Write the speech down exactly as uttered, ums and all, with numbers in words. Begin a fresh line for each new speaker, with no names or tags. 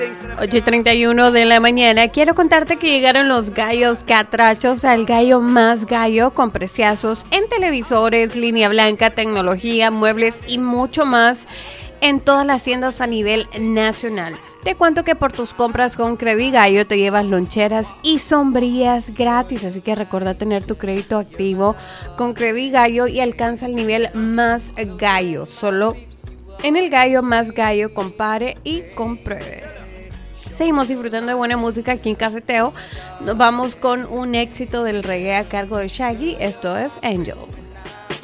ocho y treinta y uno de la mañana. Quiero contarte que llegaron los gallos catrachos, al gallo más gallo, con preciazos en televisores, línea blanca, tecnología, muebles y mucho más en todas las tiendas a nivel nacional. Te cuento que por tus compras con Credigallo te llevas loncheras y sombrillas gratis, así que recuerda tener tu crédito activo con Credigallo y alcanza el nivel más gallo. Solo en el gallo más gallo, compare y compruebe. Seguimos disfrutando de buena música aquí en Cafeteo. Nos vamos con un éxito del reggae a cargo de Shaggy. Esto es Angel.